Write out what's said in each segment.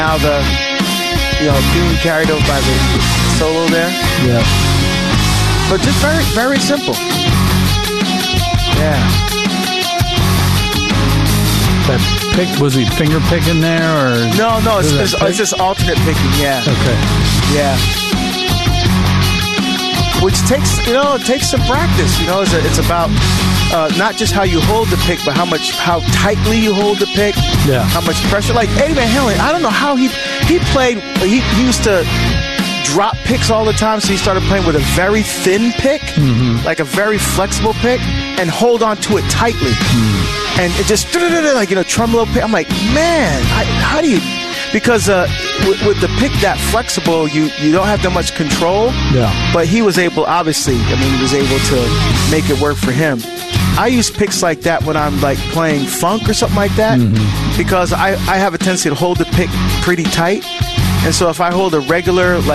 now being carried over by the solo there. Yeah. But just very, very simple. Yeah. That pick, was he finger picking there or? No, it's just alternate picking. Yeah. Okay. Yeah. Which takes some practice. It's about not just how you hold the pick, but how tightly you hold the pick. Yeah. How much pressure. Like Eddie Van Halen, I don't know how he played. He used to drop picks all the time, so he started playing with a very thin pick, like a very flexible pick, and hold on to it tightly. And it just like tremolo pick. I'm like, man, how do you? Because with the pick that flexible, you don't have that much control. Yeah. But he was able, obviously, he was able to make it work for him. I use picks like that when I'm like playing funk or something like that, because I have a tendency to hold the pick pretty tight, and so if I hold a regular a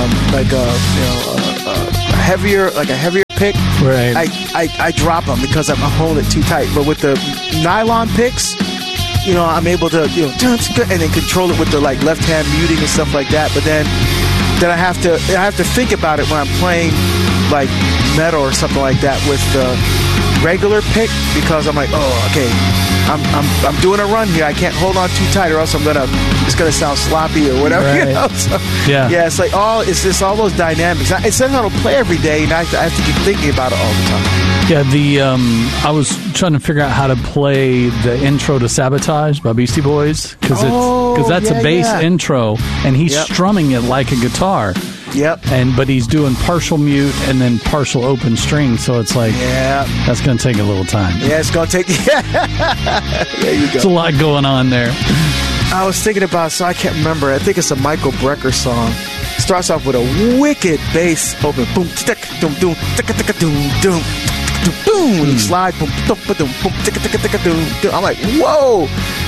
heavier pick, right. I drop them because I'm holding it too tight. But with the nylon picks, I'm able to and then control it with the like left hand muting and stuff like that. But then I have to think about it when I'm playing like metal or something like that with the regular pick, because I'm like, oh, okay, I'm doing a run here. I can't hold on too tight, or else it's gonna sound sloppy or whatever. Right. So, yeah, it's like all those dynamics. It's something I don't play every day, and I have to keep thinking about it all the time. Yeah, I was trying to figure out how to play the intro to Sabotage by Beastie Boys, because that's a bass intro, and he's strumming it like a guitar. Yep. But he's doing partial mute and then partial open string, so it's like, that's going to take a little time. Yeah, it's going to take. There you go. There's a lot going on there. I was thinking about, so I can't remember. I think it's a Michael Brecker song. Starts off with a wicked bass open, boom, tick, doom, doom, tick, tick, doom, doom, boom. You slide, boom, boom, boom, tick, tick, tick, doom. I'm like, whoa.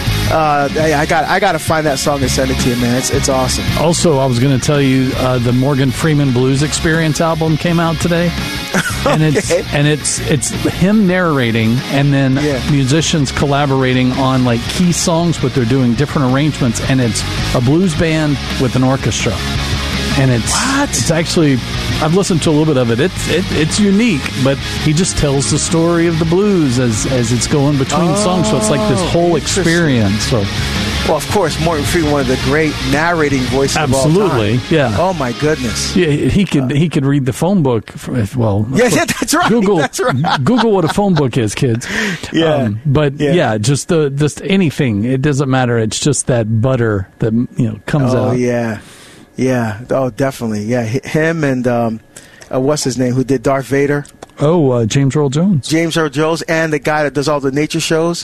I got to find that song and send it to you, man. It's awesome. Also, I was going to tell you the Morgan Freeman Blues Experience album came out today, and it's him narrating and then musicians collaborating on like key songs, but they're doing different arrangements, and it's a blues band with an orchestra. And it's actually, I've listened to a little bit of it. It's unique, but he just tells the story of the blues as it's going between songs. So it's like this whole experience. So, well, of course, Morgan Freeman, one of the great narrating voices of all time. Absolutely, yeah. Oh my goodness. Yeah, he could read the phone book. That's right. Google, that's right. Google what a phone book is, kids. Yeah, just anything. It doesn't matter. It's just that butter that comes out. Oh yeah. Yeah. Oh, definitely. Yeah. Him and what's his name? Who did Darth Vader? Oh, James Earl Jones. James Earl Jones, and the guy that does all the nature shows.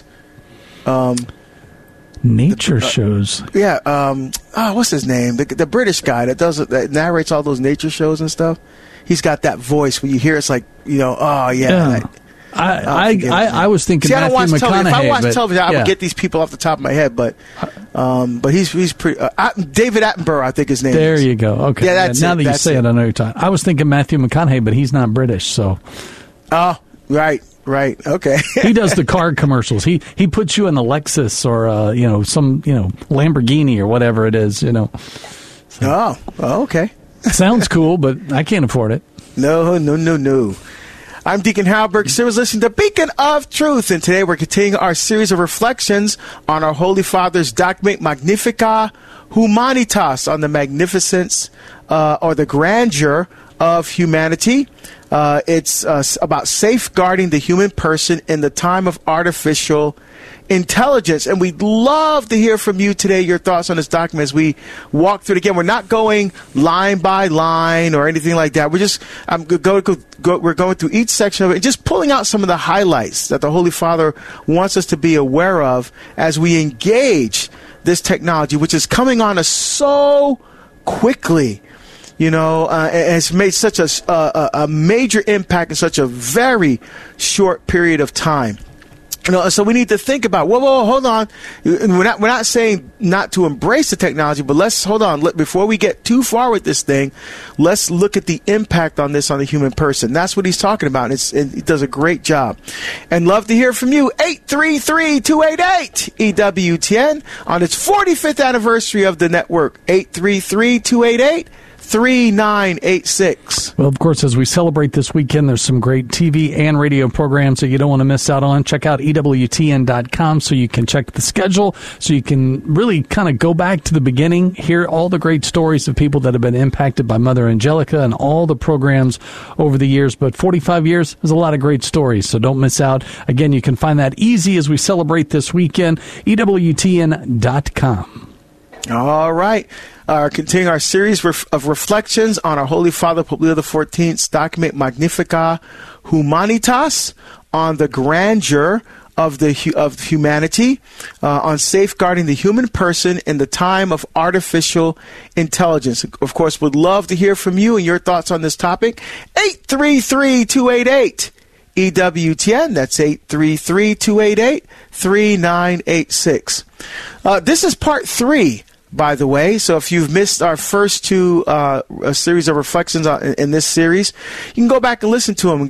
Nature shows. Yeah. What's his name? The British guy that narrates all those nature shows and stuff. He's got that voice when you hear it's like oh yeah. I was thinking Matthew McConaughey. If I watch television, I would get these people off the top of my head, but he's pretty. David Attenborough, I think his name is. There you go. Okay. Yeah, now that you say it, I know you're talking. I was thinking Matthew McConaughey, but he's not British, so. Oh, right. Okay. He does the car commercials. He puts you in a Lexus or some Lamborghini or whatever it is. So. Oh, okay. Sounds cool, but I can't afford it. No. I'm Deacon Halberg. So listening to Beacon of Truth, and today we're continuing our series of reflections on our Holy Father's document Magnificat Humanitas, on the magnificence or the grandeur of humanity. It's about safeguarding the human person in the time of artificial intelligence. And we'd love to hear from you today, your thoughts on this document as we walk through it again. We're not going line by line or anything like that. We're just we're going through each section of it and just pulling out some of the highlights that the Holy Father wants us to be aware of as we engage this technology, which is coming on us so quickly. It's made such a major impact in such a very short period of time. So we need to think about, whoa, hold on. We're not saying not to embrace the technology, but let's hold on. Before we get too far with this thing, let's look at the impact on this on the human person. That's what he's talking about. And he does a great job. And love to hear from you. 833-288-EWTN on its 45th anniversary of the network. 833-288-3986. Well, of course, as we celebrate this weekend, there's some great TV and radio programs that you don't want to miss out on. Check out EWTN.com so you can check the schedule, so you can really kind of go back to the beginning, hear all the great stories of people that have been impacted by Mother Angelica and all the programs over the years. But 45 years is a lot of great stories, so don't miss out. Again, you can find that easy as we celebrate this weekend, EWTN.com. All right. Continuing our series of reflections on our Holy Father, Pope Leo XIV's document Magnificat Humanitas, on the grandeur of humanity, on safeguarding the human person in the time of artificial intelligence. Of course, would love to hear from you and your thoughts on this topic. 833-288-EWTN. That's 833-288-3986. This is part 3. By the way, so if you've missed our first two a series of reflections in this series, you can go back and listen to them